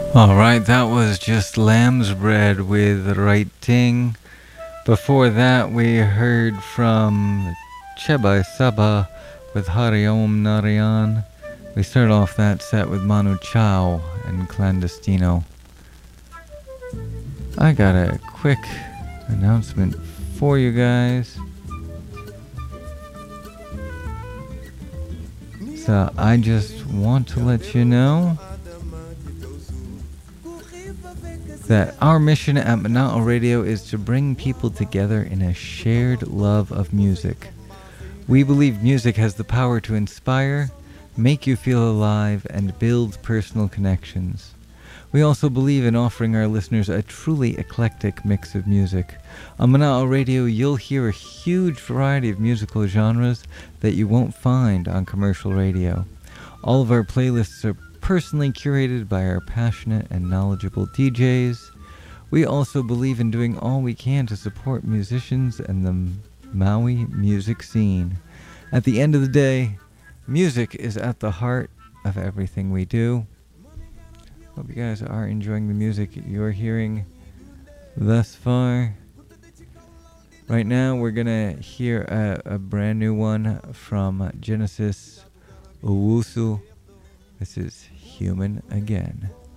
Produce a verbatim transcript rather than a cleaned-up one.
Alright, that was just Lamb's Bread with Right Ting. Before that, we heard from Cheba Saba with Hariom Narayan. We started off that set with Manu Chao and Clandestino. I got a quick announcement for you guys. So I just want to let you know that our mission at Mana'o Radio is to bring people together in a shared love of music. We believe music has the power to inspire, make you feel alive, and build personal connections. We also believe in offering our listeners a truly eclectic mix of music. On Mana'o Radio, you'll hear a huge variety of musical genres that you won't find on commercial radio. All of our playlists are personally curated by our passionate and knowledgeable D Js. We also believe in doing all we can to support musicians and the Maui music scene. At the end of the day, music is at the heart of everything we do. Hope you guys are enjoying the music you're hearing thus far. Right now, we're gonna hear a, a brand new one from Genesis Owusu. This is Human Again.